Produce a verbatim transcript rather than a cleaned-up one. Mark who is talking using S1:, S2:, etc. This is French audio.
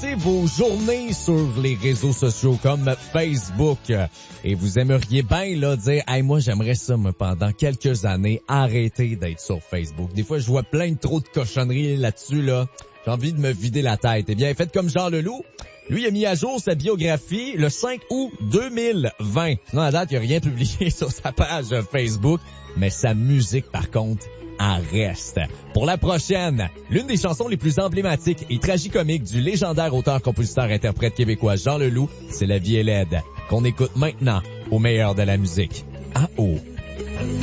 S1: passez vos journées sur les réseaux sociaux comme Facebook et vous aimeriez bien là dire « Hey, moi j'aimerais ça moi, pendant quelques années arrêter d'être sur Facebook. » Des fois je vois plein de trop de cochonneries là-dessus là. J'ai envie de me vider la tête. Eh bien, faites comme Jean Leloup. Lui, il a mis à jour sa biographie le cinq août deux mille vingt. Non, à date, il n'a rien publié sur sa page Facebook, mais sa musique, par contre, en reste. Pour la prochaine, l'une des chansons les plus emblématiques et tragicomiques du légendaire auteur-compositeur-interprète québécois Jean Leloup, c'est La vie est laide, qu'on écoute maintenant au meilleur de la musique. À haut.